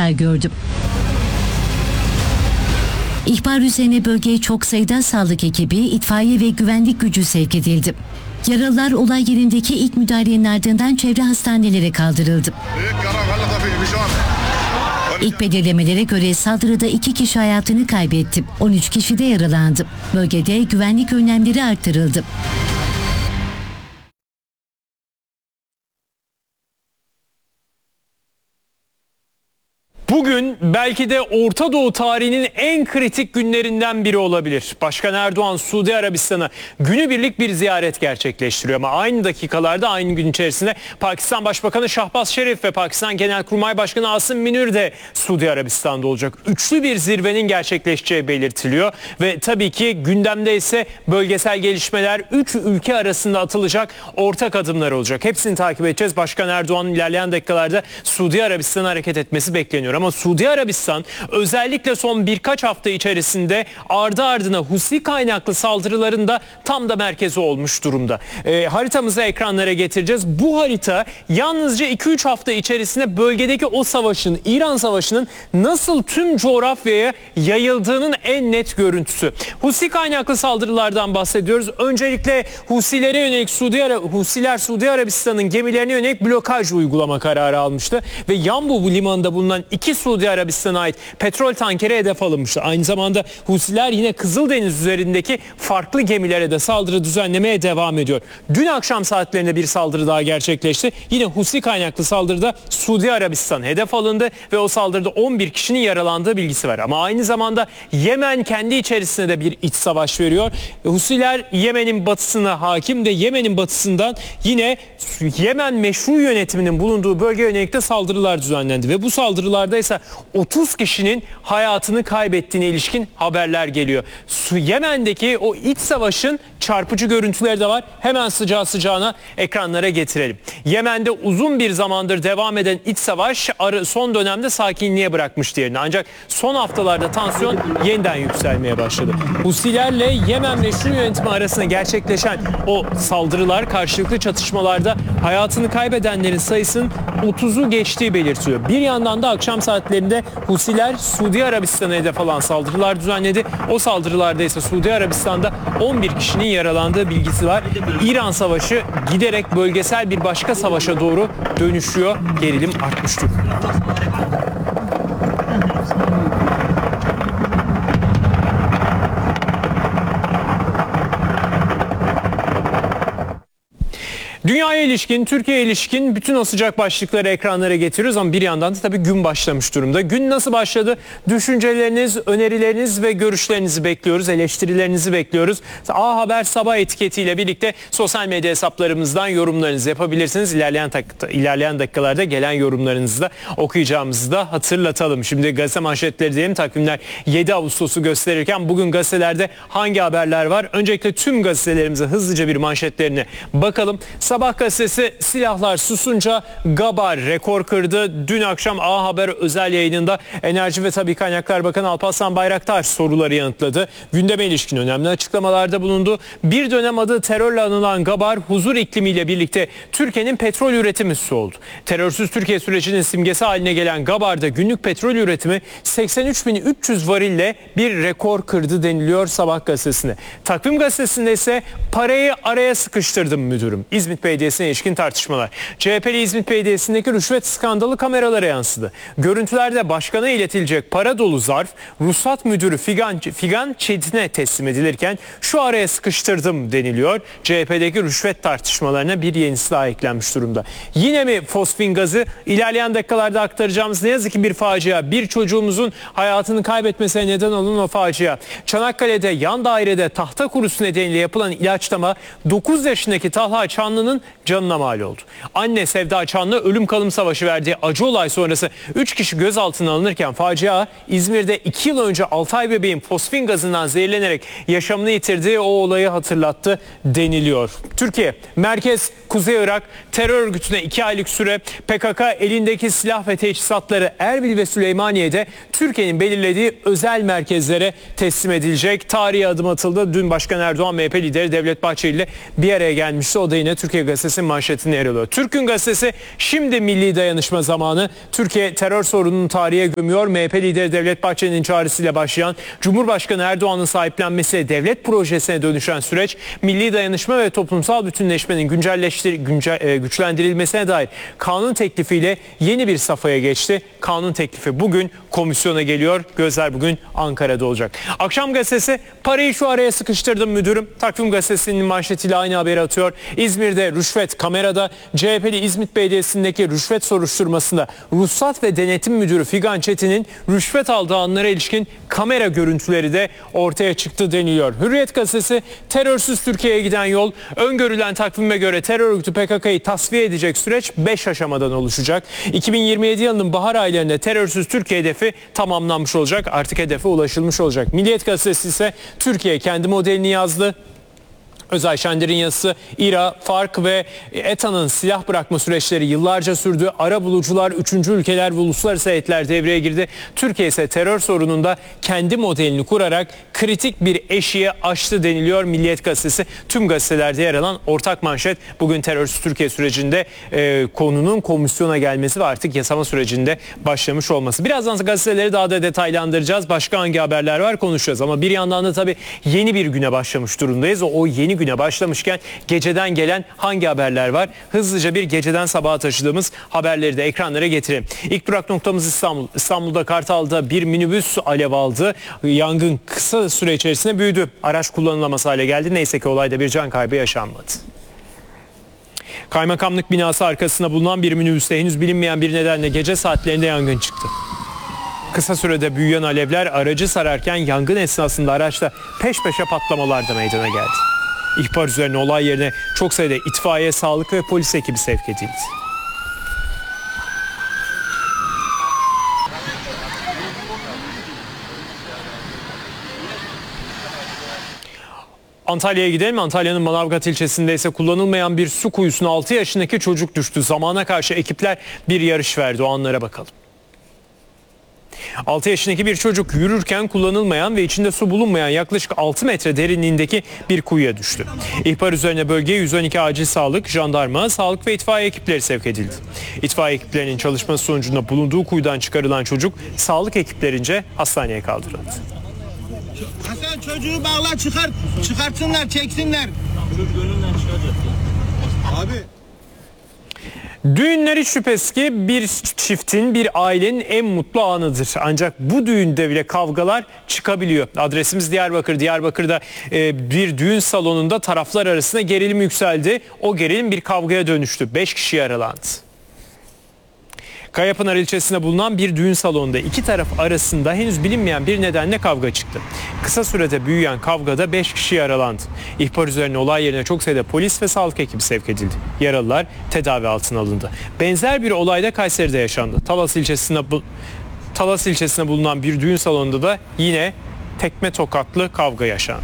zarar gördü. İhbar üzerine bölgeye çok sayıda sağlık ekibi, itfaiye ve güvenlik gücü sevk edildi. Yaralılar olay yerindeki ilk müdahalenin ardından çevre hastanelere kaldırıldı. İlk belirlemelere göre saldırıda 2 kişi hayatını kaybetti. 13 kişi de yaralandı. Bölgede güvenlik önlemleri arttırıldı. Bugün belki de Orta Doğu tarihinin en kritik günlerinden biri olabilir. Başkan Erdoğan Suudi Arabistan'a günübirlik bir ziyaret gerçekleştiriyor ama aynı dakikalarda aynı gün içerisinde Pakistan Başbakanı Şahbaz Şerif ve Pakistan Genelkurmay Başkanı Asım Münir de Suudi Arabistan'da olacak. Üçlü bir zirvenin gerçekleşeceği belirtiliyor ve tabii ki gündemde ise bölgesel gelişmeler, 3 ülke arasında atılacak ortak adımlar olacak. Hepsini takip edeceğiz. Başkan Erdoğan'ın ilerleyen dakikalarda Suudi Arabistan'a hareket etmesi bekleniyor. Ama Suudi Arabistan özellikle son birkaç hafta içerisinde ardı ardına Husi kaynaklı saldırılarında tam da merkezi olmuş durumda. Haritamızı ekranlara getireceğiz. Bu harita yalnızca 2-3 hafta içerisinde bölgedeki o savaşın, İran Savaşı'nın nasıl tüm coğrafyaya yayıldığının en net görüntüsü. Husi kaynaklı saldırılardan bahsediyoruz. Öncelikle Husilere yönelik Husiler Suudi Arabistan'ın gemilerine yönelik blokaj uygulama kararı almıştı ve Yanbu limanında bulunan 2 Suudi Arabistan'a ait petrol tankeri hedef alınmıştı. Aynı zamanda Husiler yine Kızıldeniz üzerindeki farklı gemilere de saldırı düzenlemeye devam ediyor. Dün akşam saatlerinde bir saldırı daha gerçekleşti. Yine Husi kaynaklı saldırıda Suudi Arabistan hedef alındı ve o saldırıda 11 kişinin yaralandığı bilgisi var. Ama aynı zamanda Yemen kendi içerisinde de bir iç savaş veriyor. Husiler Yemen'in batısına hakim ve Yemen'in batısından yine Yemen meşru yönetiminin bulunduğu bölge yönelik de saldırılar düzenlendi ve bu saldırılarda ise 30 kişinin hayatını kaybettiğine ilişkin haberler geliyor. Yemen'deki o iç savaşın çarpıcı görüntüleri de var. Hemen sıcağı sıcağına ekranlara getirelim. Yemen'de uzun bir zamandır devam eden iç savaş son dönemde sakinliğe bırakmıştı yerini. Ancak son haftalarda tansiyon yeniden yükselmeye başladı. Husilerle Yemen meşru yönetimi arasında gerçekleşen o saldırılar, karşılıklı çatışmalarda hayatını kaybedenlerin sayısının 30'u geçtiği belirtiyor. Bir yandan da akşam saatlerinde Husiler Suudi Arabistan'a hedef alan saldırılar düzenledi. O saldırılarda ise Suudi Arabistan'da 11 kişinin yaralandığı bilgisi var. İran Savaşı giderek bölgesel bir başka savaşa doğru dönüşüyor. Gerilim artmış durumda. Dünyaya ilişkin, Türkiye'ye ilişkin bütün o sıcak başlıkları ekranlara getiriyoruz ama bir yandan da tabii gün başlamış durumda. Gün nasıl başladı? Düşünceleriniz, önerileriniz ve görüşlerinizi bekliyoruz, eleştirilerinizi bekliyoruz. A Haber Sabah etiketiyle birlikte sosyal medya hesaplarımızdan yorumlarınızı yapabilirsiniz. İlerleyen dakikalarda gelen yorumlarınızı da okuyacağımızı da hatırlatalım. Şimdi gazete manşetleri diyelim, takvimler 7 Ağustos'u gösterirken bugün gazetelerde hangi haberler var? Öncelikle tüm gazetelerimize hızlıca bir manşetlerine bakalım. Sabah gazetesi silahlar susunca Gabar rekor kırdı. Dün akşam A Haber özel yayınında Enerji ve Tabii Kaynaklar Bakanı Alparslan Bayraktar soruları yanıtladı. Gündeme ilişkin önemli açıklamalarda bulundu. Bir dönem adı terörle anılan Gabar huzur iklimiyle birlikte Türkiye'nin petrol üretim üssü oldu. Terörsüz Türkiye sürecinin simgesi haline gelen Gabar'da günlük petrol üretimi 83.300 varille bir rekor kırdı deniliyor Sabah gazetesinde. Takvim gazetesinde ise parayı araya sıkıştırdım müdürüm. İzmit Belediyesi'ne ilişkin tartışmalar. CHP'li İzmit Belediyesi'ndeki rüşvet skandalı kameralara yansıdı. Görüntülerde başkana iletilecek para dolu zarf ruhsat müdürü Figan Çetin'e teslim edilirken şu araya sıkıştırdım deniliyor. CHP'deki rüşvet tartışmalarına bir yenisi daha eklenmiş durumda. Yine mi fosfin gazı? İlerleyen dakikalarda aktaracağımız ne yazık ki bir facia. Bir çocuğumuzun hayatını kaybetmesine neden olan o facia. Çanakkale'de yan dairede tahta kurusu nedeniyle yapılan ilaçlama 9 yaşındaki Talha Çanlı'nın canına mal oldu. Anne Sevda Çanlı ölüm kalım savaşı verdiği acı olay sonrası 3 kişi gözaltına alınırken facia İzmir'de 2 yıl önce 6 ay bebeğin fosfin gazından zehirlenerek yaşamını yitirdiği o olayı hatırlattı deniliyor. Türkiye, merkez Kuzey Irak, terör örgütüne 2 aylık süre, PKK elindeki silah ve teçhizatları Erbil ve Süleymaniye'de Türkiye'nin belirlediği özel merkezlere teslim edilecek. Tarihi adım atıldı. Dün Başkan Erdoğan MHP lideri Devlet Bahçeli ile bir araya gelmişti. O da yine Türkiye Gazetesi Gazetesi'nin manşetinde yer alıyor. Türk Gün Gazetesi şimdi milli dayanışma zamanı. Türkiye terör sorununu tarihe gömüyor. MHP lideri Devlet Bahçeli'nin çağrısıyla başlayan Cumhurbaşkanı Erdoğan'ın sahiplenmesiyle devlet projesine dönüşen süreç milli dayanışma ve toplumsal bütünleşmenin güçlendirilmesine dair kanun teklifiyle yeni bir safhaya geçti. Kanun teklifi bugün komisyona geliyor. Gözler bugün Ankara'da olacak. Akşam Gazetesi parayı şu araya sıkıştırdım müdürüm. Takvim Gazetesi'nin manşetiyle aynı haberi atıyor. İzmir'de rüşvet kamerada. CHP'li İzmit Belediyesi'ndeki rüşvet soruşturmasında Ruhsat ve Denetim Müdürü Figan Çetin'in rüşvet aldığı anlara ilişkin kamera görüntüleri de ortaya çıktı deniliyor. Hürriyet Gazetesi terörsüz Türkiye'ye giden yol, öngörülen takvime göre terör örgütü PKK'yı tasfiye edecek süreç 5 aşamadan oluşacak. 2027 yılının bahar aylarında terörsüz Türkiye hedefi tamamlanmış olacak. Artık hedefe ulaşılmış olacak. Milliyet Gazetesi ise Türkiye kendi modelini yazdı. Özay Şender'in yazısı İRA, FARC ve ETA'nın silah bırakma süreçleri yıllarca sürdü. Ara bulucular, üçüncü ülkeler ve uluslararası heyetler devreye girdi. Türkiye ise terör sorununda kendi modelini kurarak kritik bir eşiği aştı deniliyor Milliyet Gazetesi. Tüm gazetelerde yer alan ortak manşet bugün terörsüz Türkiye sürecinde konunun komisyona gelmesi ve artık yasama sürecinde başlamış olması. Birazdan gazeteleri daha da detaylandıracağız. Başka hangi haberler var konuşacağız ama bir yandan da tabii yeni bir güne başlamış durumdayız. O yeni güne başlamışken geceden gelen hangi haberler var? Hızlıca bir geceden sabaha taşıdığımız haberleri de ekranlara getirelim. İlk durak noktamız İstanbul. İstanbul'da Kartal'da bir minibüs alev aldı. Yangın kısa süre içerisinde büyüdü. Araç kullanılamaz hale geldi. Neyse ki olayda bir can kaybı yaşanmadı. Kaymakamlık binası arkasında bulunan bir minibüste henüz bilinmeyen bir nedenle gece saatlerinde yangın çıktı. Kısa sürede büyüyen alevler aracı sararken yangın esnasında araçta peş peşe patlamalar da meydana geldi. İhbar üzerine olay yerine çok sayıda itfaiye, sağlık ve polis ekibi sevk edildi. Antalya'ya gidelim. Antalya'nın Manavgat ilçesinde ise kullanılmayan bir su kuyusuna 6 yaşındaki çocuk düştü. Zamana karşı ekipler bir yarış verdi. O anlara bakalım. 6 yaşındaki bir çocuk yürürken kullanılmayan ve içinde su bulunmayan yaklaşık 6 metre derinliğindeki bir kuyuya düştü. İhbar üzerine bölgeye 112 acil sağlık, jandarma, sağlık ve itfaiye ekipleri sevk edildi. İtfaiye ekiplerinin çalışması sonucunda bulunduğu kuyudan çıkarılan çocuk sağlık ekiplerince hastaneye kaldırıldı. Hasan çocuğu bağla çıkartsınlar çeksinler. Abi. Düğünler hiç şüphesiz ki bir çiftin, bir ailenin en mutlu anıdır. Ancak bu düğünde bile kavgalar çıkabiliyor. Adresimiz Diyarbakır. Diyarbakır'da bir düğün salonunda taraflar arasında gerilim yükseldi. O gerilim bir kavgaya dönüştü. 5 kişi yaralandı. Kayapınar ilçesinde bulunan bir düğün salonunda iki taraf arasında henüz bilinmeyen bir nedenle kavga çıktı. Kısa sürede büyüyen kavgada 5 kişi yaralandı. İhbar üzerine olay yerine çok sayıda polis ve sağlık ekibi sevk edildi. Yaralılar tedavi altına alındı. Benzer bir olay da Kayseri'de yaşandı. Talas ilçesinde bulunan bir düğün salonunda da yine tekme tokatlı kavga yaşandı.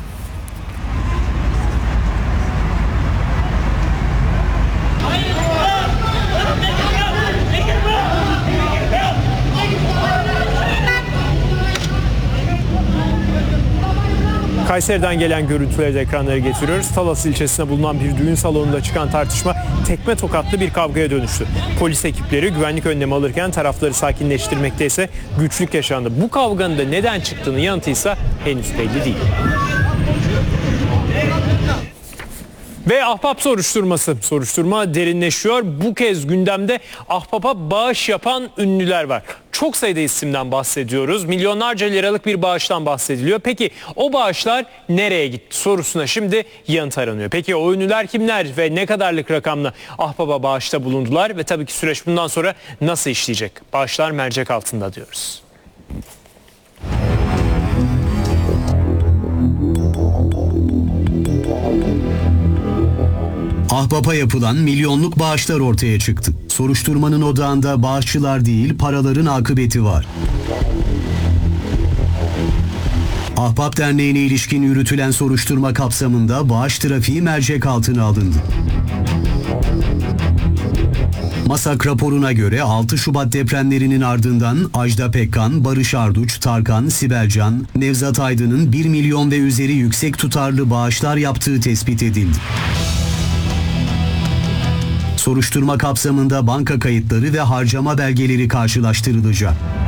Kayseri'den gelen görüntüleri de ekranlara getiriyoruz. Talas ilçesinde bulunan bir düğün salonunda çıkan tartışma tekme tokatlı bir kavgaya dönüştü. Polis ekipleri güvenlik önlemi alırken tarafları sakinleştirmekte ise güçlük yaşandı. Bu kavganın da neden çıktığının yanıtı ise henüz belli değil. Ve ahbap soruşturması. Soruşturma derinleşiyor. Bu kez gündemde ahbapa bağış yapan ünlüler var. Çok sayıda isimden bahsediyoruz. Milyonlarca liralık bir bağıştan bahsediliyor. Peki o bağışlar nereye gitti sorusuna şimdi yanıt aranıyor. Peki o ünlüler kimler ve ne kadarlık rakamla ahbaba bağışta bulundular? Ve tabii ki süreç bundan sonra nasıl işleyecek? Bağışlar mercek altında diyoruz. Ahbap'a yapılan milyonluk bağışlar ortaya çıktı. Soruşturmanın odağında bağışçılar değil, paraların akıbeti var. Ahbap Derneği'ne ilişkin yürütülen soruşturma kapsamında bağış trafiği mercek altına alındı. MASAK raporuna göre 6 Şubat depremlerinin ardından Ajda Pekkan, Barış Arduç, Tarkan, Sibel Can, Nevzat Aydın'ın 1 milyon ve üzeri yüksek tutarlı bağışlar yaptığı tespit edildi. Soruşturma kapsamında banka kayıtları ve harcama belgeleri karşılaştırılacak.